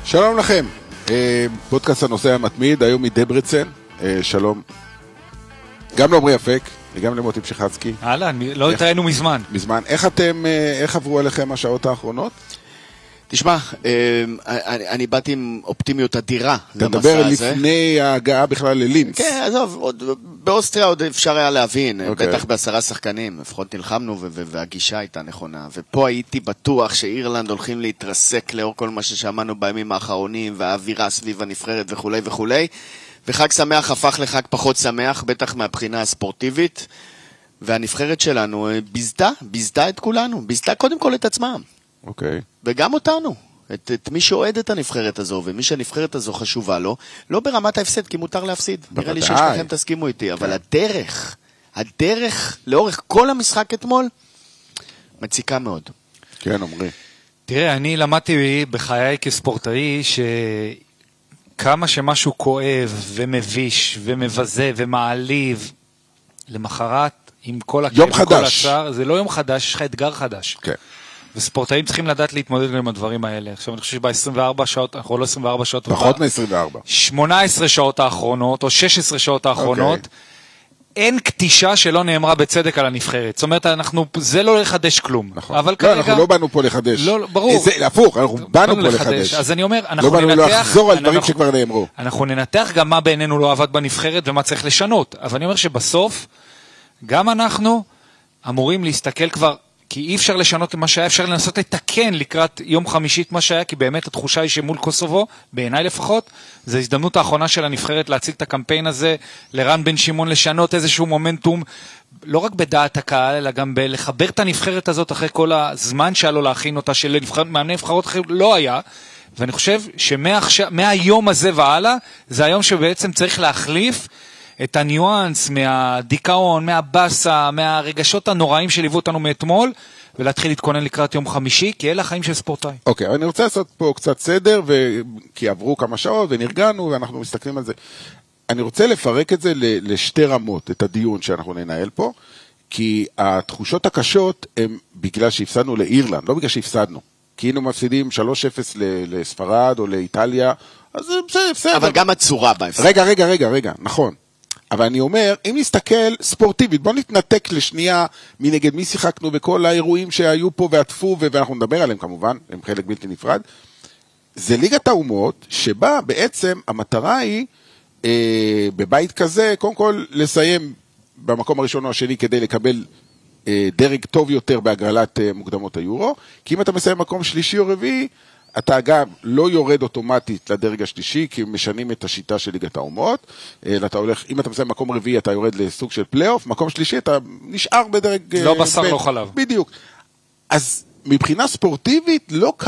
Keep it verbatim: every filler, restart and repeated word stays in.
שלום לכם, פודקאסט הנושא המתמיד, היום מדברצן, שלום גם לעומרי אפק וגם למוטי פשיחצקי. הלאה, לא התראינו מזמן. מזמן, איך אתם, איך עברו עליכם השעות האחרונות? תשמע, אני באתי עם אופטימיות אדירה. אתה מדבר לפני ההגעה בכלל ללינץ. כן, עזוב, באוסטריה עוד אפשר היה להבין, בטח בעשרה שחקנים, לפחות נלחמנו והגישה הייתה נכונה, ופה הייתי בטוח שאירלנד הולכים להתרסק לאור כל מה ששמענו בימים האחרונים, והאווירה סביב הנבחרת וכו' וכו', וחג שמח הפך לחג פחות שמח, בטח מהבחינה הספורטיבית, והנבחרת שלנו ביזתה, ביזתה את כולנו, ביזתה קודם כל את עצמם. אוקיי. וגם אותנו, את, את מי שאוהד את הנבחרת הזו, ומי שהנבחרת הזו חשובה לו, לא ברמת ההפסד, כי מותר להפסיד. נראה לי שיש לכם תסכימו איתי, אבל הדרך, הדרך לאורך כל המשחק אתמול, מציקה מאוד. כן, אומרי. תראה, אני למדתי בחיי כספורטאי, שכמה שמשהו כואב ומביש ומבזה ומעליב, למחרת, עם כל הכאב וכל הצער, זה לא יום חדש, יש לך אתגר חדש. כן. וספורטאים צריכים לדעת להתמודד עם הדברים האלה. עכשיו אני חושב שב-עשרים וארבע שעות, אנחנו לא עשרים וארבע שעות. פחות מ-עשרים וארבע. שמונה עשרה שעות האחרונות, או שש עשרה שעות האחרונות, okay. אין כתישה שלא נאמרה בצדק על הנבחרת. זאת אומרת, אנחנו, זה לא לחדש כלום. נכון. אבל לא, כרגע... אנחנו לא באנו פה לחדש. לא, ברור. זה, הפוך, אנחנו באנו פה לחדש. לחדש. אז אני אומר, אנחנו לא ננתח... לא באנו לחזור על דברים אנחנו, שכבר נאמרו. אנחנו ננתח גם מה בעינינו לא עבד בנבחרת ומה צריך לשנות. אבל אני אומר שבסוף, גם אנחנו אמורים להסתכל כבר כי אי אפשר לשנות מה שהיה, אפשר לנסות לתקן לקראת יום חמישית מה שהיה, כי באמת התחושה היא שמול קוסובו, בעיניי לפחות, זו הזדמנות האחרונה של הנבחרת להציג את הקמפיין הזה, לרן בן שמעון לשנות איזשהו מומנטום, לא רק בדעת הקהל, אלא גם לחבר את הנבחרת הזאת אחרי כל הזמן שהיה לו להכין אותה, שמאמני נבחרות אחרים לא היה, ואני חושב שמהיום הזה והלאה, זה היום שבעצם צריך להחליף את הניואנס מהדיכאון, מהבאסה, מהרגשות הנוראים שליוו אותנו מאתמול, ולהתחיל להתכונן לקראת יום חמישי, כי אלה החיים של ספורטאי. אוקיי, אני רוצה לעשות פה קצת סדר, ו... כי עברו כמה שעות ונרגענו, ואנחנו מסתכלים על זה. אני רוצה לפרק את זה לשתי רמות, את הדיון שאנחנו ננהל פה, כי התחושות הקשות הן בגלל שהפסדנו לאירלנד, לא בגלל שהפסדנו. כי היינו מפסידים שלוש אפס לספרד או לאיטליה, אז זה בסדר. אבל גם הצורה בהפסד. רגע, רגע, רגע, רגע, נכון. אבל אני אומר, אם נסתכל ספורטיבית, בוא נתנתק לשנייה מנגד מי שיחקנו בכל האירועים שהיו פה ועטפו, ואנחנו נדבר עליהם כמובן, הם חלק בלתי נפרד. זה ליגת האומות, שבה בעצם המטרה היא, אה, בבית כזה, קודם כל לסיים במקום הראשון או השני, כדי לקבל אה, דרג טוב יותר בהגרלת אה, מוקדמות היורו, כי אם אתה מסיים מקום שלישי או רביעי, אתה אגב לא יורד אוטומטית לדרג השלישי, כי משנים את השיטה של ליגת האומות, אתה הולך, אם אתה מסיים מקום רביעי, אתה יורד לסוג של פלייאוף, מקום שלישי, אתה נשאר בדרג... לא בשר, לא חלב. בדיוק. אז מבחינה ספורטיבית, לא